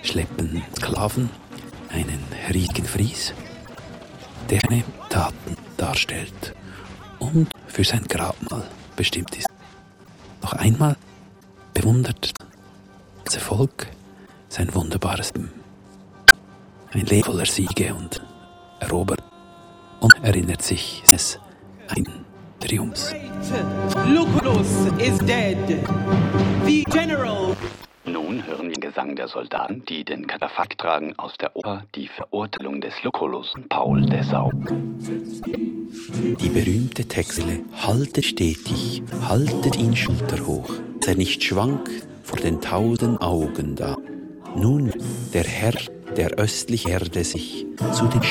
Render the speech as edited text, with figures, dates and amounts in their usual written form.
schleppen Sklaven einen riesigen Fries, der seine Taten darstellt und für sein Grabmal bestimmt ist. Noch einmal bewundert das ganze Volk sein wunderbares Leben. Ein Leben voller Siege und Eroberung, und erinnert sich seines einen Triumphs. Lucullus is dead. The general. Nun hören wir den Gesang der Soldaten, die den Katafakt tragen, aus der Oper Die Verurteilung des Lucullus und Paul Dessau. Die berühmte Textzeile: Haltet stetig, haltet ihn schulterhoch, dass er nicht schwankt vor den 1000 Augen da. Nun der Herr der östlichen Erde sich zu den